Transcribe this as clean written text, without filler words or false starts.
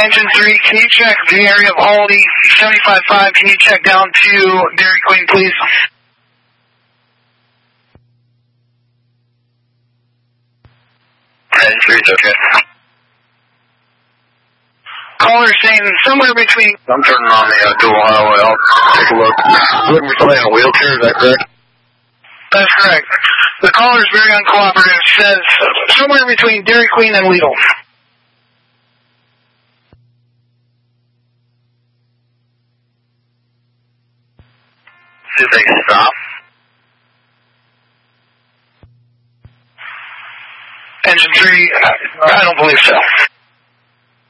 Engine 3, can you check the area of Holiday 75.5? Can you check down to Dairy Queen, please? Engine 3 is okay. Caller saying somewhere between... I'm turning on the dual highway. I'll take a look. Looking for somebody in a wheelchair, is that correct? That's correct. The caller is very uncooperative. Says somewhere between Dairy Queen and Lidl. See if they can stop. Engine 3, I don't believe so.